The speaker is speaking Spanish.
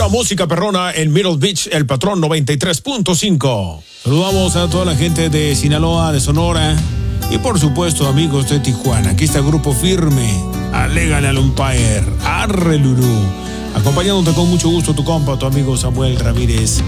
música perrona en Middle Beach, El Patrón 93.5. Saludamos a toda la gente de Sinaloa, de Sonora y por supuesto amigos de Tijuana. Aquí está el Grupo Firme, Alégale al Umpire, Arre Lulú. Acompañándote con mucho gusto tu compa, tu amigo Samuel Ramírez.